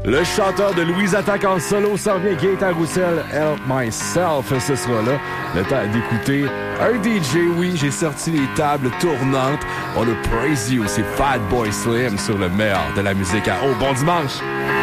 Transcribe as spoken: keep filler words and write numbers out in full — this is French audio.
Le chanteur de Louise Attaque en solo s'en vient, Gaëtan Roussel, Help Myself, ce sera là. Le temps d'écouter un D J, oui, j'ai sorti les tables tournantes. On a Praise You, c'est Fatboy Slim sur le meilleur de la musique à haut. Bon dimanche!